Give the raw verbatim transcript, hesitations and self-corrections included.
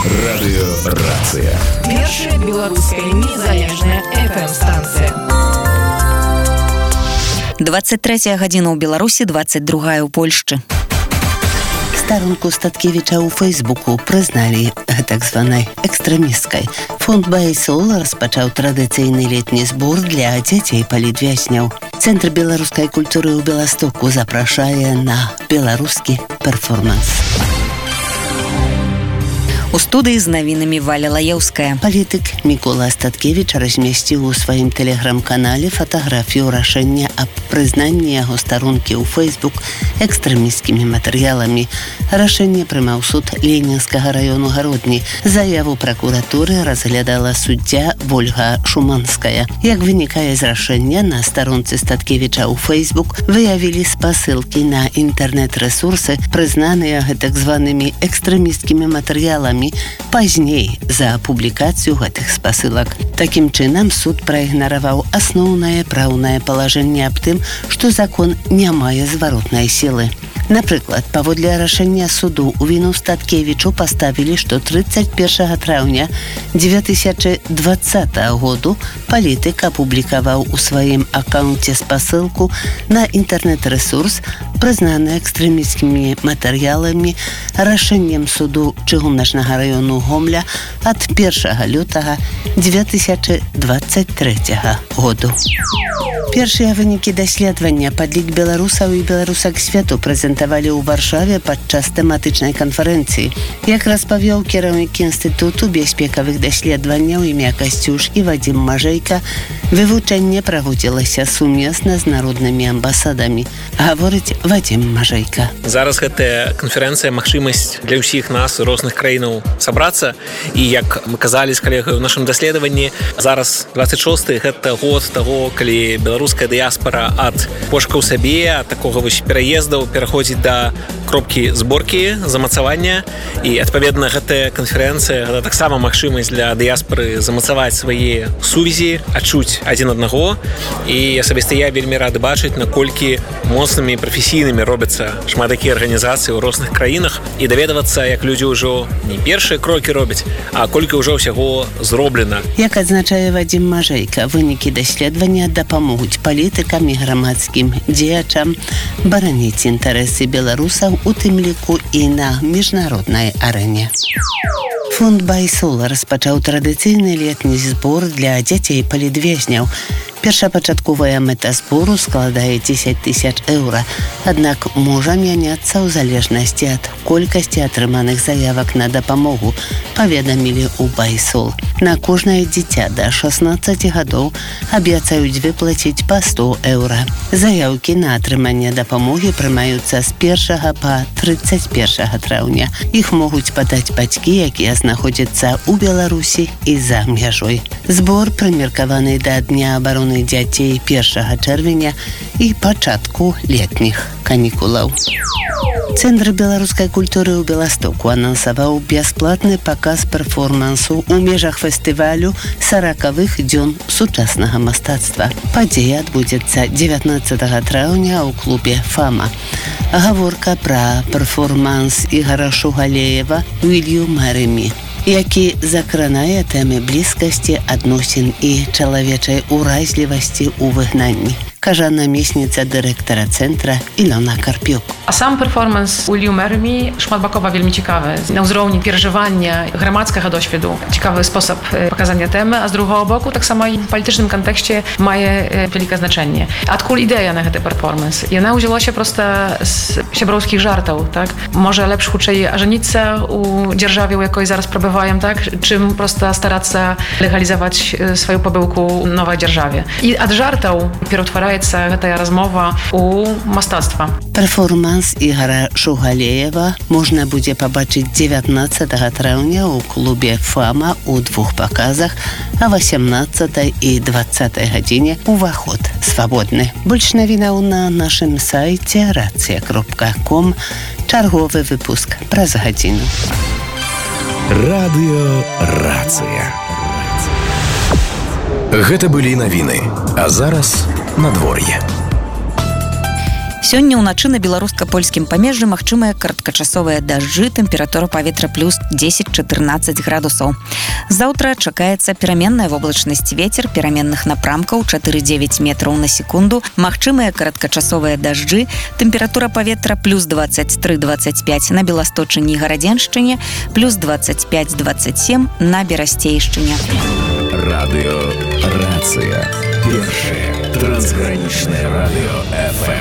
Радыёрацыя. Першая беларуская незалежная эф эм-станцыя. двадцать третья гадзіна ў Беларусі, двадцать другая ў Польшчы. Старонку Статкевіча ў Фейсбуку прызналі гэтак званай экстрэмісткай. Фонд «Байсол» распачаў традыцыйны летні збор для дзяцей палітвязняў. Цэнтр беларускай культуры ў Беластоку запрашае на беларускі перформанс. У студыі з навінамі Валя Лаеўская. Палітык Мікола Статкевіч размясціў у сваім тэлеграм-канале фатаграфію рашэння аб прызнанні яго старонкі ў Фейсбук экстрэмісцкімі матэрыяламі. Рашэнне прымаў суд Ленінскага раёну Гародні. Заяву пракуратуры разглядала суддзя Вольга Шуманская. Як вынікае з рашэння, на старонцы Статкевіча ў Фейсбук выявілі спасылкі на інтэрнэт-рэсурсы, прызнаныя гэтак званымі экстрэмісцкімі матэрыяламі пазней за публікацыю гэтых спасылак. Такім чынам, суд праігнараваў асноўнае праўнае палажэнне аб тым, што закон не мае зваротнай сілы. Напрыклад, паводле рашэння суду у віну Статкевічу паставілі, што трыццаць першага траўня дзве тысячы дваццатага году палітык апублікаваў у сваім акаунце спасылку на інтэрнэт-рэсурс, прызнаны экстрэмісцкімі матэрыяламі рашэннем суду Чыгуначнага раёну Гомля ад першага лютага дзве тысячы дваццаць трэцяга году. Першыя вынікі даследавання падлік беларусаў і беларусак свету прэзентавалі ў Варшаве падчас тэматычнай канферэнцыі. Як распавёў кіраўнік Інстытуту бяспекавых даследаванняў імя Касцюшкі Вадзім Мажэйка, вывучэнне праводзілася сумесна з народнымі амбасадамі, гаворыць Вадзім Мажэйка. Зараз гэтая канферэнцыя магчымасць для ўсіх нас розных краінаў сабрацца, і як мы казалі з калегай у нашым даследаванні, зараз дваццаць шосты гэта год таго, калі беларуская дыяспара ад пошукаў сабе, ад такога вось пераездаў пераходзіць да кропкі зборкі, замацавання, і адпаведна гэтая канферэнцыя гэта таксама магчымасць для дыяспары замацаваць свае сувязі, адчуць адзін аднаго, і асабіста я вельмі рады бачыць, наколькі моцнымі і прафесійнымі робяцца шмат такія арганізацыі ў розных краінах, і даведавацца, як людзі ўжо не першыя крокі робяць, а колькі ўжо ўсяго зроблена. Як адзначае Вадзім Мажэйка, вынікі даследавання дапамогуць палітыкам і грамадскім дзеячам бараніць інтарэсы беларусаў, у тым ліку і на міжнароднай арэне. Фонд «Байсол» распачаў традыцыйны летні збор для дзяцей палітвязняў. Першапачатковая мэта збору складае дзесяць тысяч еўра, аднак можа мяняцца ў залежнасці ад колькасці атрыманых заявак на дапамогу, паведамілі ў «Байсол». На кожнае дзіця да шаснаццаці гадоў абяцаюць выплаціць па сто еўра. Заяўкі на атрыманне дапамогі прымаюцца з першага па трыццаць першага траўня. Іх могуць падаць бацькі, якія знаходзяцца ў Беларусі і за мяжой. Збор прымеркаваны да Дня абароны дзяцей першага чэрвеня і пачатку летніх канікулаў. Цэнтр беларускай культуры ў Беластоку анансаваў бясплатны паказ перформансу ў межах фестывалю саракавых дзён сучаснага мастацтва. Падзея адбудзецца дзевятнаццатага траўня ў клубе «Фама». Гаворка пра перформанс Ігара Шугалеева «Will you marry me?», які закранае тэмы блізкасці, адносін і чалавечай уразлівасці ў выгнанні, кажа намесніца дырэктара цэнтра Ілона Карпюк. А сам перформанс «Will you marry me» шматбакова вельмі цікавы. На ўзроўні перажывання грамадскага досведу. Цікавы спосаб паказання тэмы, а з другого боку таксама і ў палітычным кантэксце мае вялікае значэнне. Адкуль ідэя на гэты перформанс? Яна ўзялася проста з сяброўскіх жартаў, так? Можа лепш хутчэй ажаніцца ў дзяржаве, у якой зараз прабываем, так? Чым проста старацца легалізаваць сваю пабыўку ў новай дзяржаве. І ад жартаў пераўтвараецца гэтая размова ў мастацтва. Перформанс Ігара Шугалеева можна будзе пабачыць дзевятнаццатага траўня ў клубе «Фама» у двух паказах, а васямнаццатай і дваццатай гадзіне уваход свабодны. Больш навінаў на нашым сайце рацыя кропка ком. Чарговы выпуск праз гадзіну. Радыёрацыя. Гэта былі навіны, а зараз надвор'е. Сёння ўначы на беларуска-польскім памежжы магчымыя кароткачасовыя дажджы, тэмпература паветра плюс дзесяць-чатырнаццаць градусаў. Заўтра чакаецца пераменная воблачнасць, вецер пераменных напрамкаў чатыры-дзевяць метраў на секунду, магчымыя кароткачасовыя дажджы, тэмпература паветра плюс двадцать три двадцать пять на Беласточыне і Гарадзеншчыне, плюс двадцать пять двадцать семь на Берасцейшчыне. Радыё Рацыя. Першае трансгранічнае радыё эф эм.